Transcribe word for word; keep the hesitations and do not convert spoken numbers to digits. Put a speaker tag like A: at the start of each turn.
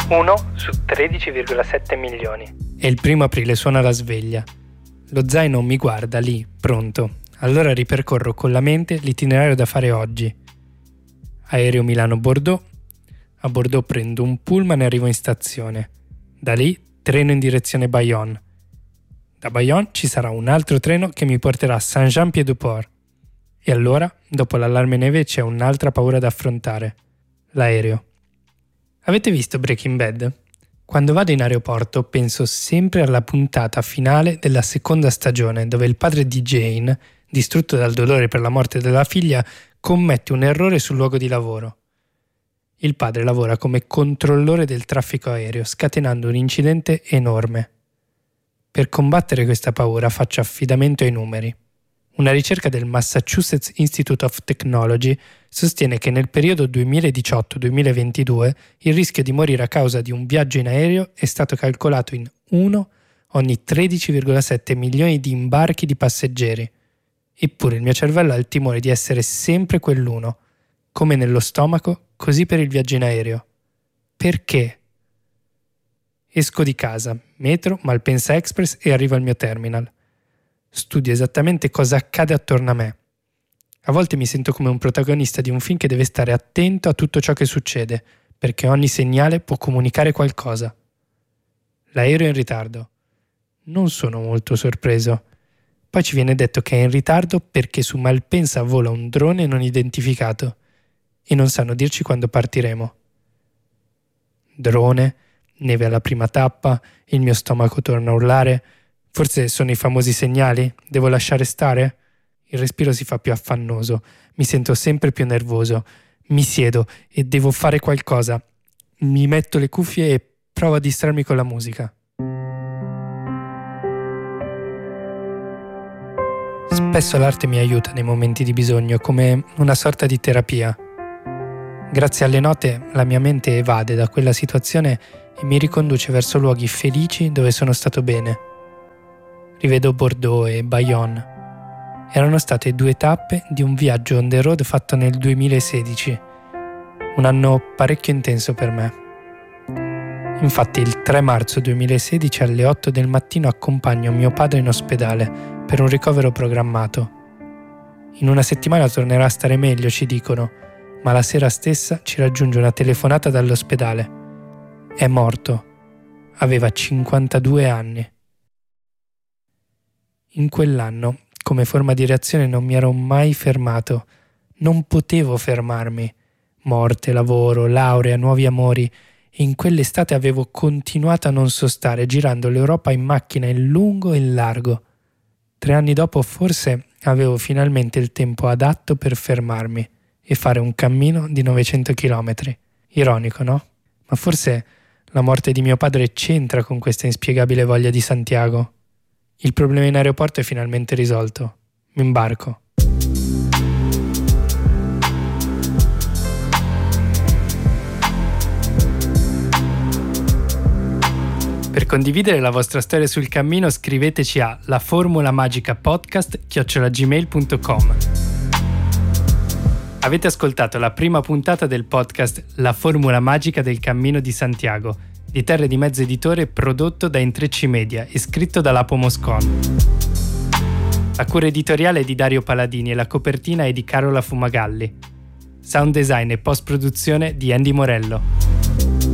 A: uno su tredici virgola sette milioni.
B: E il primo aprile suona la sveglia. Lo zaino mi guarda lì, pronto. Allora ripercorro con la mente l'itinerario da fare oggi. Aereo Milano-Bordeaux. A Bordeaux prendo un pullman e arrivo in stazione. Da lì treno in direzione Bayonne. Da Bayonne ci sarà un altro treno che mi porterà a Saint-Jean-Pied-de-Port. E allora, dopo l'allarme neve, c'è un'altra paura da affrontare. L'aereo. Avete visto Breaking Bad? Quando vado in aeroporto penso sempre alla puntata finale della seconda stagione, dove il padre di Jane, distrutto dal dolore per la morte della figlia, commette un errore sul luogo di lavoro. Il padre lavora come controllore del traffico aereo, scatenando un incidente enorme. Per combattere questa paura faccio affidamento ai numeri. Una ricerca del Massachusetts Institute of Technology sostiene che nel periodo duemiladiciotto duemilaventidue il rischio di morire a causa di un viaggio in aereo è stato calcolato in uno ogni tredici virgola sette milioni di imbarchi di passeggeri. Eppure il mio cervello ha il timore di essere sempre quell'uno, come nello stomaco, così per il viaggio in aereo. Perché? Esco di casa, metro, Malpensa Express e arrivo al mio terminal. Studio esattamente cosa accade attorno a me. A volte mi sento come un protagonista di un film che deve stare attento a tutto ciò che succede, perché ogni segnale può comunicare qualcosa. L'aereo è in ritardo. Non sono molto sorpreso. Poi ci viene detto che è in ritardo perché su Malpensa vola un drone non identificato e non sanno dirci quando partiremo. Drone, neve alla prima tappa, il mio stomaco torna a urlare. Forse sono i famosi segnali? Devo lasciare stare? Il respiro si fa più affannoso, mi sento sempre più nervoso. Mi siedo e devo fare qualcosa. Mi metto le cuffie e provo a distrarmi con la musica. Spesso l'arte mi aiuta nei momenti di bisogno, come una sorta di terapia. Grazie alle note la mia mente evade da quella situazione e mi riconduce verso luoghi felici dove sono stato bene. Rivedo Bordeaux e Bayonne. Erano state due tappe di un viaggio on the road fatto nel duemilasedici, un anno parecchio intenso per me. Infatti il tre marzo duemilasedici alle otto del mattino accompagno mio padre in ospedale per un ricovero programmato. In una settimana tornerà a stare meglio, ci dicono, ma la sera stessa ci raggiunge una telefonata dall'ospedale. È morto. Aveva cinquantadue anni. In quell'anno, come forma di reazione, non mi ero mai fermato. Non potevo fermarmi. Morte, lavoro, laurea, nuovi amori. E in quell'estate avevo continuato a non sostare, girando l'Europa in macchina in lungo e in largo. Tre anni dopo forse avevo finalmente il tempo adatto per fermarmi e fare un cammino di novecento chilometri. Ironico, no? Ma forse la morte di mio padre c'entra con questa inspiegabile voglia di Santiago. Il problema in aeroporto è finalmente risolto. Mi imbarco. Per condividere la vostra storia sul cammino scriveteci a la formula magica podcast chiocciola gmail punto com. Avete ascoltato la prima puntata del podcast La formula magica del cammino di Santiago, di Terre di Mezzo Editore, prodotto da Intrecci Media e scritto da Lapo Moscon. La cura editoriale è di Dario Paladini e la copertina è di Carola Fumagalli. Sound design e post-produzione di Andy Morello.